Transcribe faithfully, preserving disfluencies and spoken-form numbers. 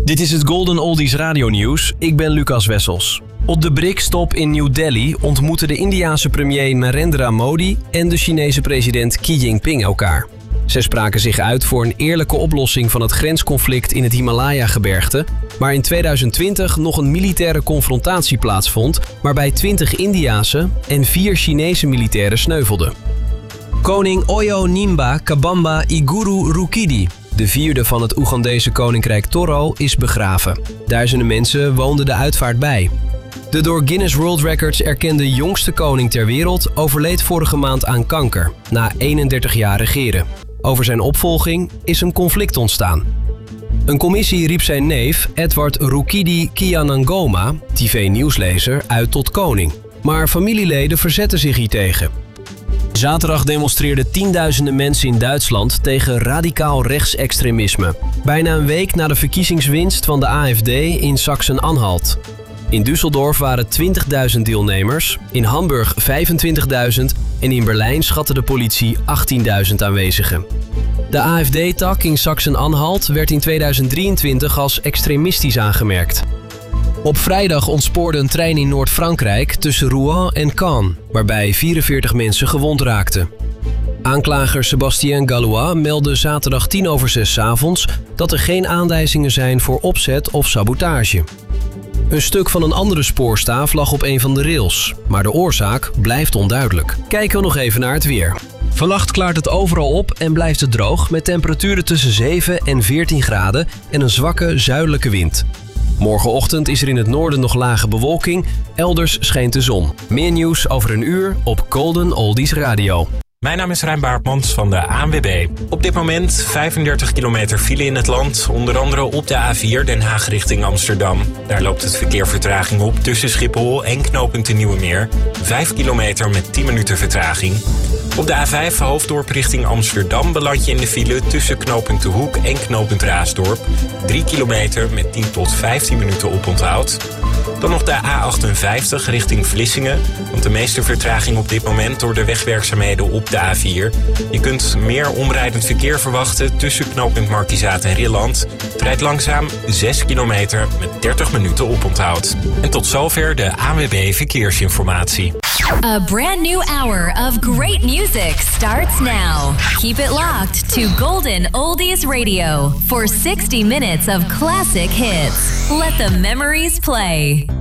Dit is het Golden Oldies Radio Nieuws. Ik ben Lucas Wessels. Op de B R I C-top in New Delhi ontmoeten de Indiase premier Narendra Modi en de Chinese president Xi Jinping elkaar. Zij spraken zich uit voor een eerlijke oplossing van het grensconflict in het Himalaya-gebergte, waar in tweeduizend twintig nog een militaire confrontatie plaatsvond, waarbij twintig Indiase en vier Chinese militairen sneuvelden. Koning Oyo Nimba Kabamba Iguru Rukidi, de vierde van het Oegandese koninkrijk Toro, is begraven. Duizenden mensen woonden de uitvaart bij. De door Guinness World Records erkende jongste koning ter wereld overleed vorige maand aan kanker, na eenendertig jaar regeren. Over zijn opvolging is een conflict ontstaan. Een commissie riep zijn neef, Edward Rukidi Kianangoma, tv-nieuwslezer, uit tot koning. Maar familieleden verzetten zich hiertegen. Zaterdag demonstreerden tienduizenden mensen in Duitsland tegen radicaal rechtsextremisme. Bijna een week na de verkiezingswinst van de A F D in Sachsen-Anhalt. In Düsseldorf waren twintigduizend deelnemers, in Hamburg vijfentwintigduizend en in Berlijn schatte de politie achttienduizend aanwezigen. De A F D-tak in Sachsen-Anhalt werd in tweeduizend drieëntwintig als extremistisch aangemerkt. Op vrijdag ontspoorde een trein in Noord-Frankrijk tussen Rouen en Caen, waarbij vierenveertig mensen gewond raakten. Aanklager Sébastien Gallois meldde zaterdag tien over zes 's avonds dat er geen aanwijzingen zijn voor opzet of sabotage. Een stuk van een andere spoorstaaf lag op een van de rails, maar de oorzaak blijft onduidelijk. Kijken we nog even naar het weer. Vannacht klaart het overal op en blijft het droog met temperaturen tussen zeven en veertien graden en een zwakke zuidelijke wind. Morgenochtend is er in het noorden nog lage bewolking, elders schijnt de zon. Meer nieuws over een uur op Golden Oldies Radio. Mijn naam is Rijn Baartmans van de A N W B. Op dit moment vijfendertig kilometer file in het land, onder andere op de A vier Den Haag richting Amsterdam. Daar loopt het verkeer vertraging op tussen Schiphol en knooppunt de Nieuwe Meer. vijf kilometer met tien minuten vertraging. Op de A vijf Hoofddorp richting Amsterdam beland je in de file tussen knooppunt De Hoek en knooppunt Raasdorp. drie kilometer met tien tot vijftien minuten oponthoud. Dan nog de A achtenvijftig richting Vlissingen, want de meeste vertraging op dit moment door de wegwerkzaamheden op de A vier. Je kunt meer omrijdend verkeer verwachten tussen knooppunt Markizaat en Rilland. Het rijdt langzaam zes kilometer met dertig minuten oponthoud. En tot zover de A N W B Verkeersinformatie. A brand new hour of great music starts now. Keep it locked to Golden Oldies Radio for sixty minutes of classic hits. Let the memories play.